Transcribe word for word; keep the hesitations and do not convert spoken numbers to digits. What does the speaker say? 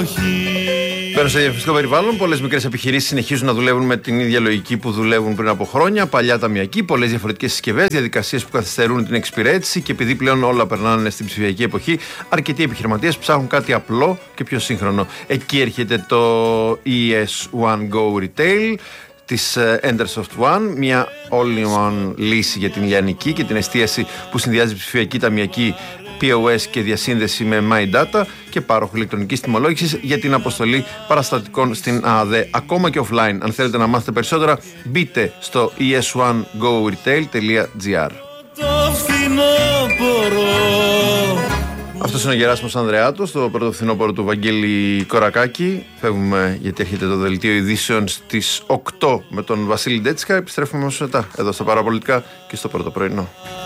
εποχή. Παίρνω σε διαφημιστικό περιβάλλον. Πολλές μικρές επιχειρήσεις συνεχίζουν να δουλεύουν με την ίδια λογική που δουλεύουν πριν από χρόνια. Παλιά ταμιακή, πολλές διαφορετικές συσκευές, διαδικασίες που καθυστερούν την εξυπηρέτηση και επειδή πλέον όλα περνάνε στην ψηφιακή εποχή, αρκετοί επιχειρηματίες ψάχνουν κάτι απλό και πιο σύγχρονο. Εκεί έρχεται το ι ες One Go Retail της Endersoft One, μια all-in-one λύση για την λιανική και την εστίαση που συνδυάζει ψηφιακή ταμιακή πι ο ες και διασύνδεση με MyData και πάροχο ηλεκτρονικής τιμολόγησης για την αποστολή παραστατικών στην ΑΑΔΕ, ακόμα και offline. Αν θέλετε να μάθετε περισσότερα, μπείτε στο ι ες one go retail τελεία τζι άρ. Αυτός είναι ο Γεράσιμος Ανδρεάτος, το πρώτο φθινόπωρο του Βαγγέλη Κορακάκη. Φεύγουμε γιατί έρχεται το δελτίο ειδήσεων στις οκτώ με τον Βασίλη Ντέτσικα. Επιστρέφουμε όμως μετά εδώ στα Παραπολιτικά και στο πρώτο πρωινό.